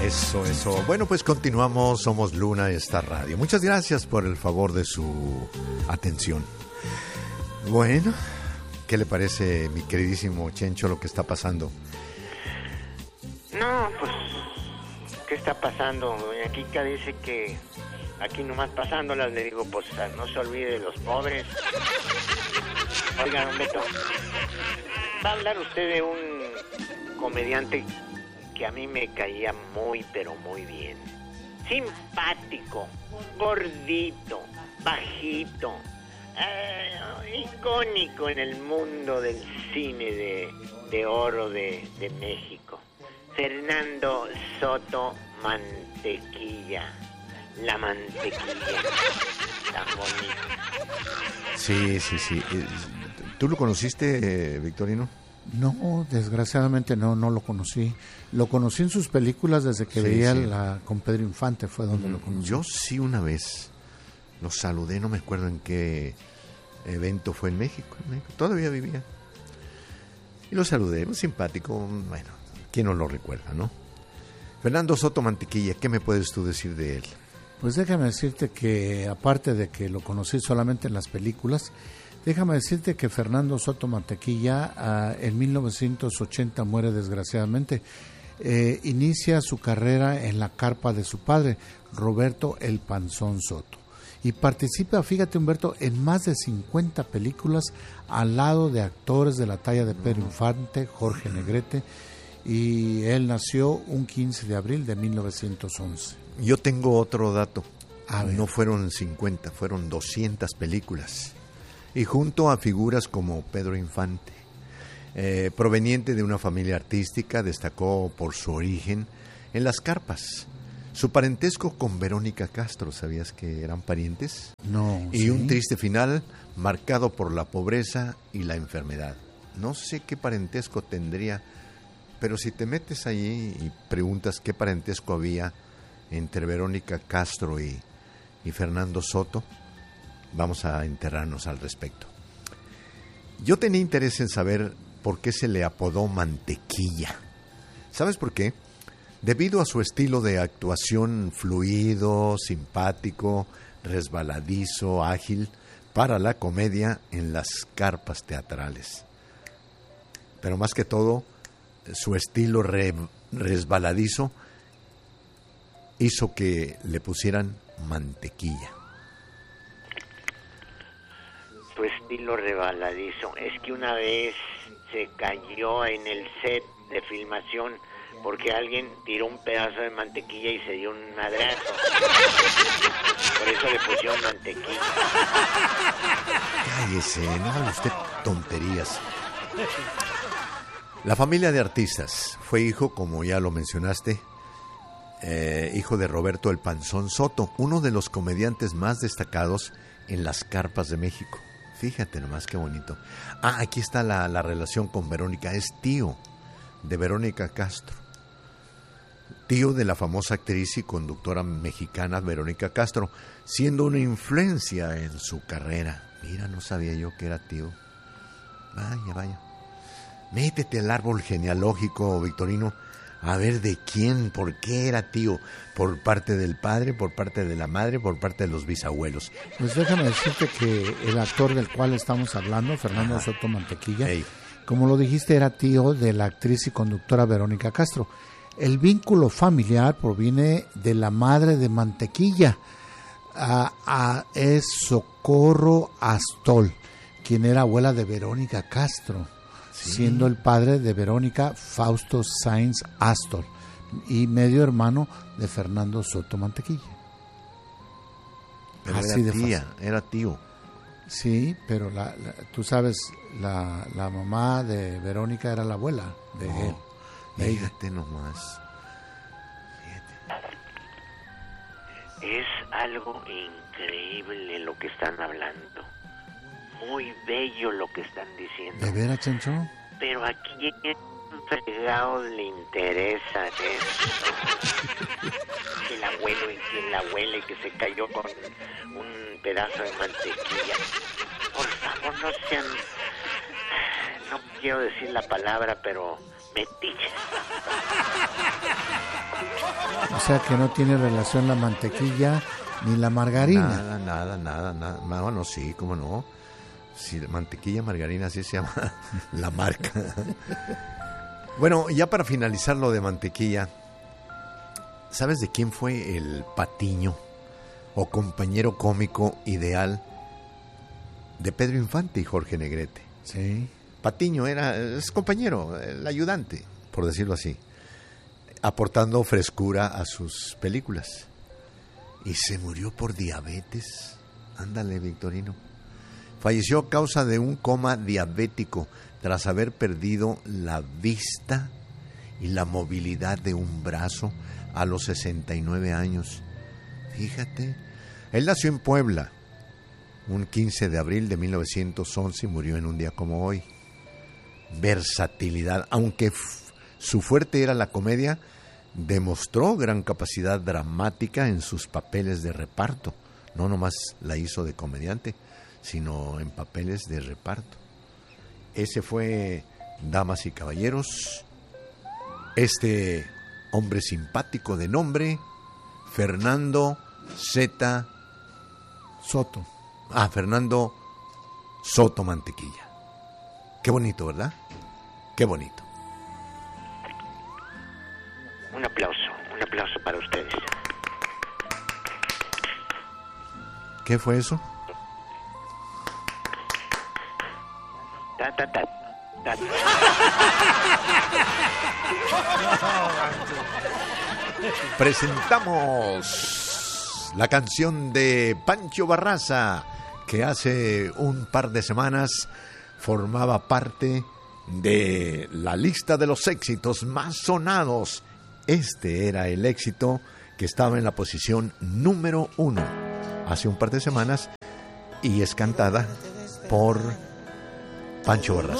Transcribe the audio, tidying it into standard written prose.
Eso. Bueno, pues continuamos. Somos Luna Star Radio. Muchas gracias por el favor de su atención. Bueno, ¿qué le parece, mi queridísimo Chencho, lo que está pasando? No, pues, ¿qué está pasando? Doña Kika dice que aquí nomás pasándolas, le digo, pues no se olvide de los pobres. Oiga, don Beto, va a hablar usted de un comediante que a mí me caía muy, pero muy bien. Simpático, gordito, bajito, icónico en el mundo del cine de oro de México. Fernando Soto Mantequilla. La mantequilla. Tan bonito. Sí. ¿Tú lo conociste, Victorino? No, desgraciadamente no lo conocí. Lo conocí en sus películas desde que veía con Pedro Infante, fue donde lo conocí. Yo sí una vez lo saludé, no me acuerdo en qué evento fue en México. Todavía vivía. Y lo saludé, muy simpático, bueno, ¿quién no lo recuerda, no? Fernando Soto Mantequilla, ¿qué me puedes tú decir de él? Pues déjame decirte que, aparte de que lo conocí solamente en las películas, déjame decirte que Fernando Soto Mantequilla en 1980 muere desgraciadamente. Inicia su carrera en la carpa de su padre, Roberto El Panzón Soto. Y participa, fíjate Humberto, en más de 50 películas al lado de actores de la talla de Pedro Infante, Jorge Negrete, y él nació un 15 de abril de 1911. Yo tengo otro dato. No fueron 50, fueron 200 películas. Y junto a figuras como Pedro Infante, proveniente de una familia artística, destacó por su origen en las carpas. Su parentesco con Verónica Castro, ¿sabías que eran parientes? No. Y ¿sí? Un triste final marcado por la pobreza y la enfermedad. No sé qué parentesco tendría, pero si te metes allí y preguntas qué parentesco había entre Verónica Castro y Fernando Soto, vamos a enterarnos al respecto. Yo tenía interés en saber por qué se le apodó Mantequilla. ¿Sabes por qué? Debido a su estilo de actuación fluido, simpático, resbaladizo, ágil, para la comedia en las carpas teatrales. Pero más que todo, su estilo resbaladizo hizo que le pusieran Mantequilla. Tu estilo rebaladizo. Es que una vez se cayó en el set de filmación porque alguien tiró un pedazo de mantequilla y se dio un madrazo. Por eso le pusieron Mantequilla. Cállese, no hable usted tonterías. La familia de artistas fue hijo, como ya lo mencionaste, hijo de Roberto El Panzón Soto, uno de los comediantes más destacados en las carpas de México. Fíjate nomás qué bonito. Aquí está la relación con Verónica. Es tío de Verónica Castro. Tío de la famosa actriz y conductora mexicana Verónica Castro, siendo una influencia en su carrera. Mira, no sabía yo que era tío. Vaya. Métete al árbol genealógico, Victorino, a ver de quién, por qué era tío, por parte del padre, por parte de la madre, por parte de los bisabuelos. Pues déjame decirte que el actor del cual estamos hablando, Fernando Soto Mantequilla, como lo dijiste, era tío de la actriz y conductora Verónica Castro. El vínculo familiar proviene de la madre de Mantequilla, es Socorro Astol, quien era abuela de Verónica Castro. Sí. Siendo el padre de Verónica Fausto Sáenz Astol y medio hermano de Fernando Soto Mantequilla. Pero así era tío. Sí, pero tú sabes, la mamá de Verónica era la abuela de él. Fíjate nomás. Es algo increíble lo que están hablando. Muy bello lo que están diciendo. ¿De veras, Chencho? Pero a quién fregado le interesa eso. Que el abuelo y que la abuela y que se cayó con un pedazo de mantequilla. Por favor, no sean... No quiero decir la palabra, pero metiches. O sea que no tiene relación la mantequilla ni la margarina. Nada. Bueno, sí, cómo no. Sí, mantequilla, margarina, así se llama la marca. Bueno, ya para finalizar lo de mantequilla, ¿sabes de quién fue el patiño o compañero cómico ideal de Pedro Infante y Jorge Negrete? Sí. Patiño es compañero, el ayudante, por decirlo así, aportando frescura a sus películas. Y se murió por diabetes. Ándale, Victorino. Falleció a causa de un coma diabético tras haber perdido la vista y la movilidad de un brazo a los 69 años. Fíjate, él nació en Puebla un 15 de abril de 1911 y murió en un día como hoy. Versatilidad, aunque su fuerte era la comedia, demostró gran capacidad dramática en sus papeles de reparto. No nomás la hizo de comediante, sino en papeles de reparto. Ese fue, damas y caballeros, este hombre simpático de nombre Fernando Z. Soto. Fernando Soto Mantequilla. Qué bonito, ¿verdad? Qué bonito. Un aplauso para ustedes. ¿Qué fue eso? Presentamos la canción de Pancho Barraza, que hace un par de semanas formaba parte de la lista de los éxitos más sonados. Este era el éxito que estaba en la posición número 1 hace un par de semanas y es cantada por Pancho Barraza.